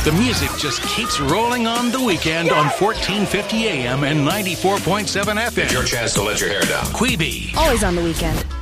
The music just keeps rolling on the weekend on 1450 AM and 94.7 FM. Your chance to let your hair down. Queeby. Always on the weekend.